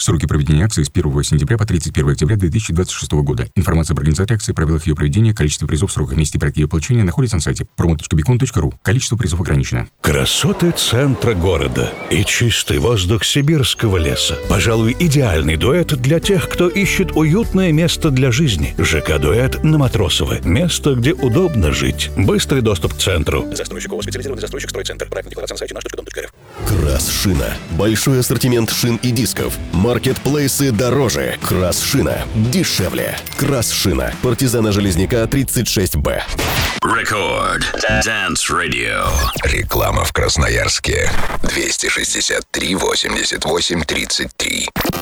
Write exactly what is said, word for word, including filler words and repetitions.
Сроки проведения акции с первого сентября по тридцать первое октября две тысячи двадцать шестого года. Информация про организацию акции, правилах ее проведения, количество призов, сроках, месте и порядке ее получения находится на сайте промо точка бикон точка ру. Количество призов ограничено. Красоты центра города и чистый воздух сибирского леса. Пожалуй, идеальный дуэт для тех, кто ищет уютное место для жизни. ЖК-дуэт на Матросова. Место, где удобно жить. Быстрый доступ к центру. Застройщик ООО «Специализированный застройщик Стройцентр». Проектная декларация на сайте наш точка дом точка рф. Крас-шина. Большой ассортимент шин и дисков. Маркетплейсы дороже. Крас-шина дешевле. Крас-шина. Партизана Железняка тридцать шесть Б. Рекорд. Dance Radio. Реклама в Красноярске. двести шестьдесят три восемьдесят восемь тридцать три.